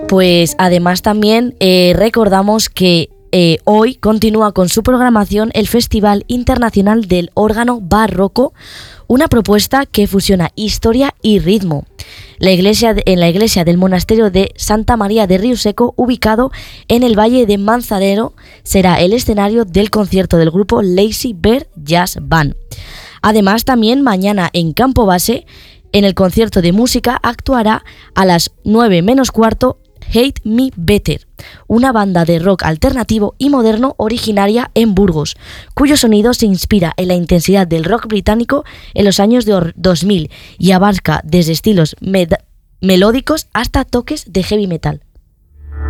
Pues además también recordamos que hoy continúa con su programación el Festival Internacional del Órgano Barroco, una propuesta que fusiona historia y ritmo. En la iglesia del monasterio de Santa María de Río Seco, ubicado en el Valle de Manzanero, será el escenario del concierto del grupo Lazy Bear Jazz Band. Además, también mañana en Campo Base, en el concierto de música, actuará a las 9 menos cuarto Hate Me Better, una banda de rock alternativo y moderno originaria en Burgos, cuyo sonido se inspira en la intensidad del rock británico en los años 2000 y abarca desde estilos melódicos hasta toques de heavy metal.